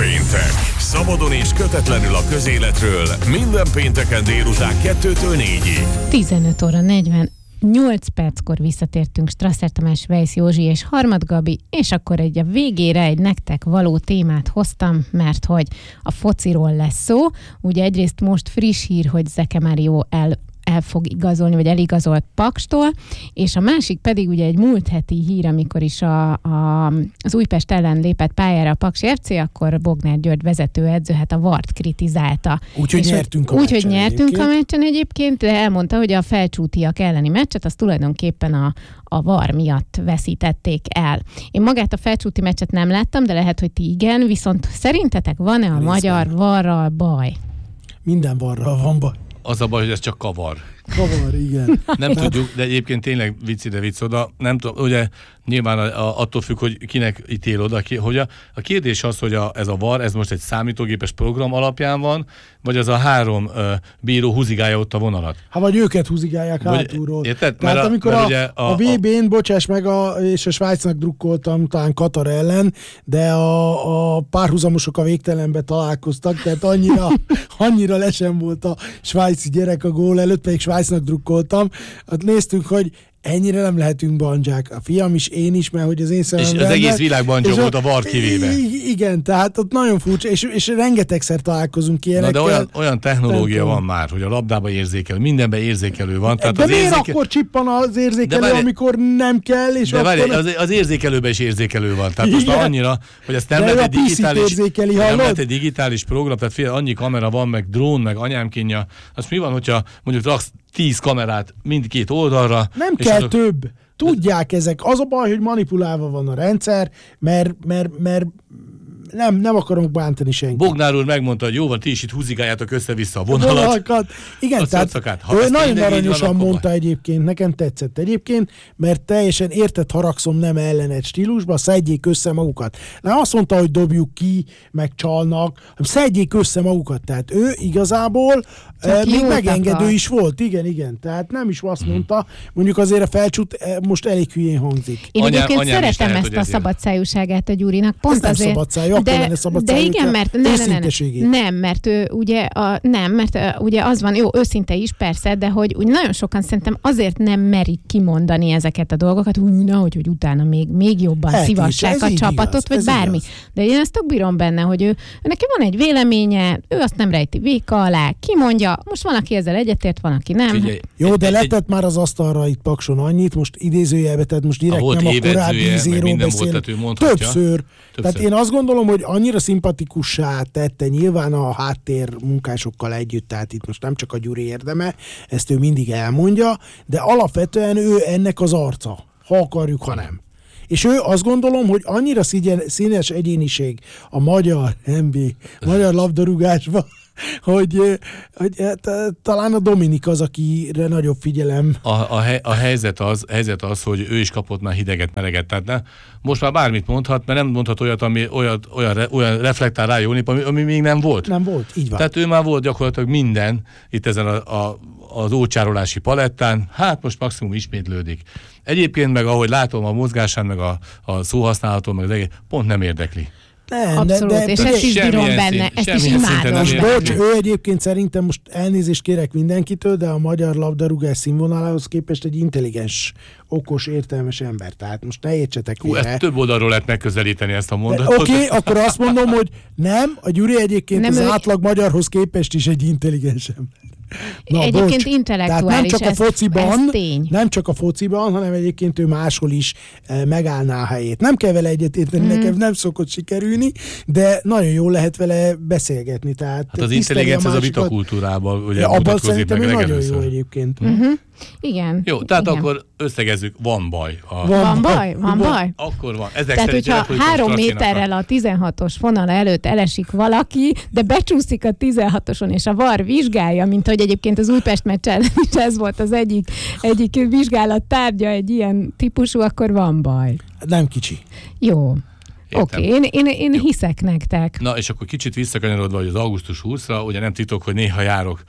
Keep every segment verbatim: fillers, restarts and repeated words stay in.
Péntek. Szabadon és kötetlenül a közéletről minden pénteken délután kettőtől négyig. tizenöt óra negyvennyolc perckor visszatértünk Strasser Tamás, Weisz Józsi és Harmad Gabi, és akkor egy a végére egy nektek való témát hoztam, mert hogy a fociról lesz szó. Ugye egyrészt most friss hír, hogy Zeke Mário el el fog igazolni, vagy eligazolt Pakstól, és a másik pedig ugye egy múlt heti hír, amikor is a, a, az Újpest ellen lépett pályára a Paksi ef cé, akkor Bognár György vezetőedző, hát a vart kritizálta. Úgyhogy nyertünk a úgy, meccsen. Úgyhogy nyertünk egyébként. a meccsen egyébként, de elmondta, hogy a felcsútiak elleni meccset, az tulajdonképpen a, a var miatt veszítették el. Én magát a felcsúti meccset nem láttam, de lehet, hogy ti igen, viszont szerintetek van-e a Részben. magyar varral baj? Minden varral van baj. Az a baj, hogy ez csak kavar. Kavar, igen. Nem tudjuk, de egyébként tényleg vicc ide, vicc oda. Nem tudom, ugye nyilván a, a, attól függ, hogy kinek ítél oda, ki, hogy a, a kérdés az, hogy a, ez a var, ez most egy számítógépes program alapján van, vagy az a három uh, bíró húzigálja ott a vonalat. Hát vagy őket húzigálják Vagy- hátulról. érted? Tehát Mert a- amikor mert a, ugye a, a- a vé bén, bocsáss meg, a, és a Svájcnak drukkoltam, talán Katar ellen, de a, a párhuzamosok a végtelenbe találkoztak, tehát annyira, annyira lesen volt a svájci gyerek a gól előtt, pedig Svájcnak drukkoltam. Hát néztünk, hogy ennyire nem lehetünk bandzsák. A fiam is, én is, mert hogy az én És szememben... az egész világ bandzsa és volt a var kivéve. I- Igen, tehát ott nagyon furcsa, és, és rengetegszer találkozunk Na ilyenekkel. de olyan, olyan technológia Nem van tudom. már, hogy a labdába érzékelő, mindenben érzékelő van. Tehát De az miért érzéke... akkor csippan az érzékelő, De várj- amikor nem kell, és De akkor... várj, az, az érzékelőben is érzékelő van. Tehát most Igen. annyira, hogy ezt nem De ő lehet egy a pé cét digitális, érzékeli, nem hallod? lehet egy digitális program, tehát fél, annyi kamera van, meg drón, meg anyámkínja. Az mi van, hogyha mondjuk raksz tíz kamerát mindkét oldalra? Nem és kell azok- több. Tudják ezek. Az a baj, hogy manipulálva van a rendszer, mert, mert, mert nem, nem akarunk bántani senkit. Bognár úr megmondta, hogy jó van, ti is itt húzigáljátok össze-vissza a vonalat. Vonalakat. Igen, A tehát szöccakát. Ha ő ez nagyon tényleg így van, aranyosan akkor mondta egyébként, nekem tetszett egyébként, mert teljesen értett haragszom nem ellened stílusba, szedjék össze magukat. Nem azt mondta, hogy dobjuk ki, meg csalnak, hanem szedjék össze magukat. Tehát ő igazából eh, még jót megengedő akar. is volt. Igen, igen. Tehát nem is azt mondta, mondjuk azért a felcsút eh, most elég hülyén hangzik. Én Anyám- egyébként anyám is szeretem lehet, ezt hogy a ezért. szabadszájúságát a Gyurinak. Pont Ez nem azért, szabadszájú, akkor lenne szabadszájú, de igen, hogyha mert ne, ne, ne, ne, őszinteségét. nem, mert ő ugye a, nem, mert uh, ugye az van, jó, őszinte is persze, de hogy úgy nagyon sokan szerintem azért nem merik kimondani ezeket a dolgokat, úgy nehogy, hogy utána még, még jobban Eltiltsa, szivassák ez a így csapatot, igaz, vagy ez bármi. igaz. De én ezt tök bírom benne, hogy ő, ő neki van egy véleménye, ő azt nem rejti véka alá, kimondja, most van, aki ezzel egyetért, van, aki nem. Figyelj, Jó, de egy- letett már az asztalra itt Pakson annyit, most idézőjelbe, tehát most direkt volt nem a évezője, korábbi meg izéről minden volt, beszélünk. tehát ő mondhatja. Többször. Többször. Tehát én azt gondolom, hogy annyira szimpatikussá tette nyilván a háttér munkásokkal együtt, tehát itt most nem csak a Gyuri érdeme, ezt ő mindig elmondja, de alapvetően ő ennek az arca, ha akarjuk, ha nem. És ő azt gondolom, hogy annyira szígyen, színes egyéniség a magyar en bé, magyar labdarúgásban, hogy, hogy hát, talán a Dominik az, akire nagyobb figyelem. A, a, hely, a helyzet, az, helyzet az, hogy ő is kapott már hideget, meleget. Tehát ne, most már bármit mondhat, mert nem mondhat olyat, ami olyat, olyan, re, olyan reflektál rá jó nép, ami, ami még nem volt. Nem volt, így van. Tehát ő már volt gyakorlatilag minden itt ezen a, a, az ócsárolási palettán, hát most maximum ismétlődik. Egyébként meg ahogy látom a mozgásán, meg a, a szóhasználaton, meg az egész, pont nem érdekli. Nem, Abszolút, de, de, és de, ezt is bírom semmilyen benne, szint- ezt is semmilyen szinten imádom nem benne. bocs, ő egyébként szerintem most elnézést kérek mindenkitől, de a magyar labdarúgás színvonalához képest egy intelligens, okos, értelmes ember. Tehát most ne értsetek Hú, félre. ezt több oldalról lehet megközelíteni ezt a De mondatot. Oké, okay, akkor azt mondom, hogy nem, a Gyuri egyébként Nem, az ő- átlag magyarhoz képest is egy intelligens ember. Egyébként bocs. intellektuális, Tehát nem csak a ez- fociban, ez tény. nem csak a fociban, hanem egyébként ő máshol is e, megállná a helyét. Nem kell vele egyetérteni, mm. nekem nem szokott sikerülni, de nagyon jól lehet vele beszélgetni. Tehát Hát az tiszteli intelligencia ez a másikat. vitakultúrában ugye Ja, abban mutatkozik szerintem meg ő nagyon legelőször. jó egyébként. Uh-huh. Igen. Jó, tehát igen. akkor összegezzük, van baj. A, Van Van baj? Van baj? Akkor van. Ezek Tehát, szerint hogyha Republikus három Strasszinak méterrel a tizenhatos vonal előtt elesik valaki, de becsúszik a tizenhatoson, és a var vizsgálja, mint hogy egyébként az Újpest meccsen is ez volt az egyik, egyik vizsgálat tárgya, egy ilyen típusú, akkor van baj. Nem kicsi. Jó. Értem. Oké, okay. én, én, én hiszek nektek. Na, és akkor kicsit visszakanyarodva hogy az augusztus huszadikára, ugye nem titok, hogy néha járok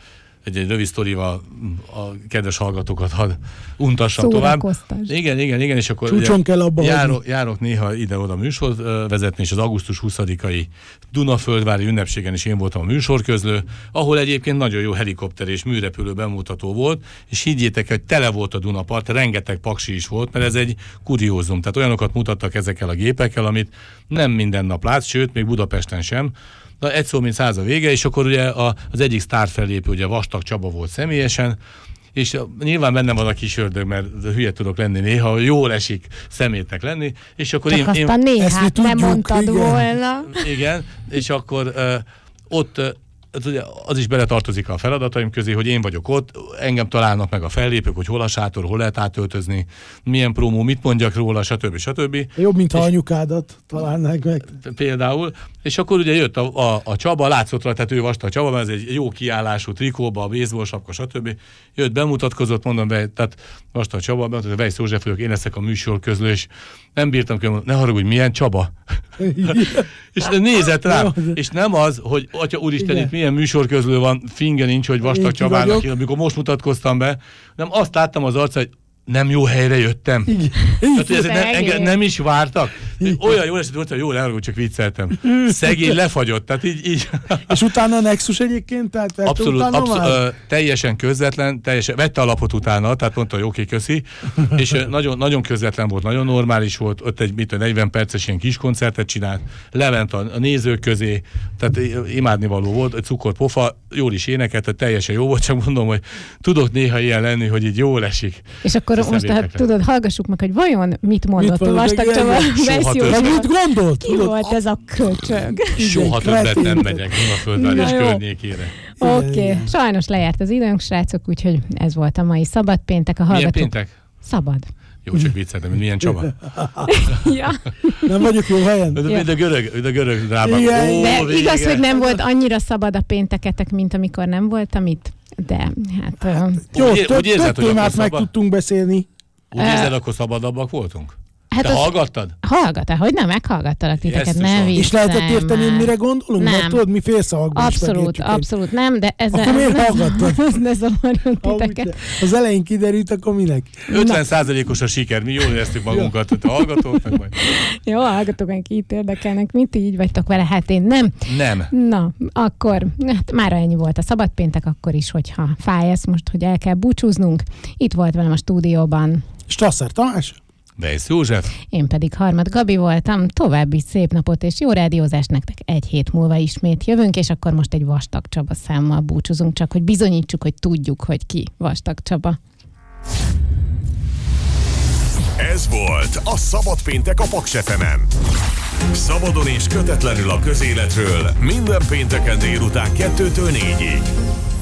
egy, egy rövid sztorival a kedves hallgatókat hadd untassam tovább. Igen, igen, igen, és akkor Csúcson kell abba járok, járok néha ide-oda műsort vezetni, és az augusztus huszadikai Dunaföldvári ünnepségen is én voltam a műsorközlő, ahol egyébként nagyon jó helikopter és műrepülő bemutató volt, és higgyétek, hogy tele volt a Dunapart, rengeteg paksi is volt, mert ez egy kuriózum. Tehát olyanokat mutattak ezekkel a gépekkel, amit nem minden nap látsz, sőt, még Budapesten sem. Na, egy szó, mint száz a vége, és akkor ugye a, az egyik sztár fellépő, ugye Vastag Csaba volt személyesen, és nyilván bennem van a kis ördög, mert hülye tudok lenni néha, jól esik szemétnek lenni, és akkor Csak én... azt én a néhát nem tudjuk, mondtad igen. volna. Igen, és akkor uh, ott uh, az, ugye, az is beletartozik a feladataim közé, hogy én vagyok ott, engem találnak meg a fellépők, hogy hol a sátor, hol lehet átöltözni, milyen promó, mit mondjak róla, stb. stb. Jobb, mint ha és anyukádat találnák meg. Például, és akkor ugye jött a, a, a Csaba, látszott rá, tehát ő Vastag Csaba, mert ez egy jó kiállású trikóba, a baseball sapka, stb. Jött, bemutatkozott, mondom be, tehát Vastag Csaba, bemutatott, Weisz József vagyok, én leszek a műsorközlő, és nem bírtam ki, ne haragudj, milyen Csaba? És nézett rám, és nem az, hogy atya úristen, itt milyen műsorközlő van, finge nincs, hogy Vastag Csabának, amikor most mutatkoztam be, nem azt láttam az arca, hogy nem jó helyre jöttem. Igen. Tehát, hogy nem, engem nem is vártak. Olyan jól esett volt, hogy jól elragod, csak vicceltem. Szegény lefagyott, tehát így... így. És utána a Nexus egyébként? Tehát abszolút, utána abszolút ö, teljesen közvetlen, teljesen, vette a lapot utána, tehát mondta, hogy oké, köszi. És ö, nagyon, nagyon közvetlen volt, nagyon normális volt, ott egy mit, negyven perces ilyen kis koncertet csinált, lement a, a nézők közé, tehát imádnivaló volt, egy cukorpofa, jól is énekelt, teljesen jó volt, csak mondom, hogy tudok néha ilyen lenni, hogy így jól esik. És akkor most hát, tudod, hallgassuk meg, hogy vajon mit mondott a Vastag Csaba. Mit gondolt? Ki volt ez a köcsög? Soha többet nem megyek Dunaföldvár és környékére. Oké, okay. Sajnos lejárt az időnk, srácok, úgyhogy ez volt a mai szabad péntek. A hallgatók... Milyen péntek? Szabad. Jó, csak vicceltem, hogy milyen Csaba. Ja. Nem vagyok jó helyen. De a görög, de görög drámák. Ó, de vége. Igaz, hogy nem volt annyira szabad a pénteketek, mint amikor nem voltam itt. De hát... hát jó, úgy, több, úgy több témát meg tudtunk beszélni. Úgy érzed, akkor szabadabbak voltunk? Hát te az... hallgattad? Hallgattad, hogy nem, meghallgattalak titeket, nem És lehetett érteni, hogy mire gondolunk? Nem. Mert tudod, mi félszavakban abszolút, abszolút nem, de ez akkor miért hallgattad? Ne zavarjon titeket. Az elején kiderült, akkor minek? ötven százalékos a siker, mi jól éreztük magunkat, hogy a hallgatók, meg majd. Jó, a hallgatók, ki itt érdekelnek, mit így vagytok vele, hát én nem. Nem. Na, akkor, hát már ennyi volt a szabad péntek, akkor is, hogyha fáj ez most, hogy el kell búcsúznunk. Itt volt velem a stúdióban Strasser Tamás, Weisz József. Én pedig Harmad Gabi voltam. További szép napot és jó rádiózást nektek. Egy hét múlva ismét jövünk, és akkor most egy Vastag Csaba számmal búcsúzunk, csak hogy bizonyítsuk, hogy tudjuk, hogy ki Vastag Csaba. Ez volt a Szabad Péntek a Paks ef emen. Szabadon és kötetlenül a közéletről minden pénteken délután kettőtől négyig.